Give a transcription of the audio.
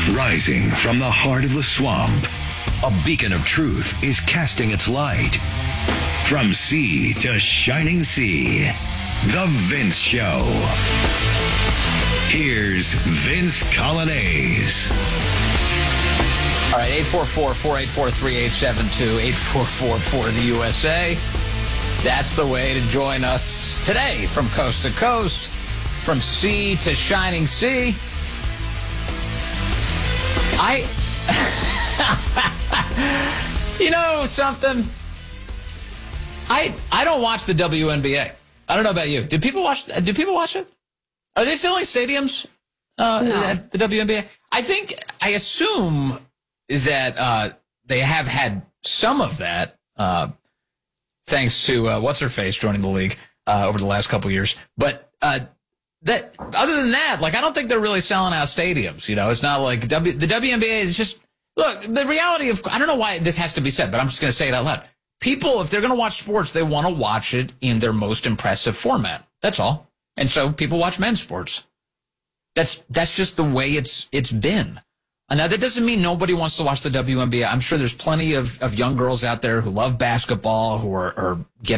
Rising from the heart of the swamp, a beacon of truth is casting its light. From sea to shining sea, The Vince Show. Here's Vince Coglianese. All right, 844-484-3872, 844-4-the-USA. That's the way to join us today from coast to coast, from sea to shining sea. You know something? I don't watch the WNBA. I don't know about you. Do people watch it? Are they filling stadiums at the WNBA? I assume that they have had some of that thanks to what's her face joining the league over the last couple years. But that other than that, like, I don't think they're really selling out stadiums. You know, it's not like the WNBA is just, look, the reality of, I don't know why this has to be said, but I'm just going to say it out loud. People, if they're going to watch sports, they want to watch it in their most impressive format. That's all. And so people watch men's sports. That's just the way it's been. And now that doesn't mean nobody wants to watch the WNBA. I'm sure there's plenty of young girls out there who love basketball, who are getting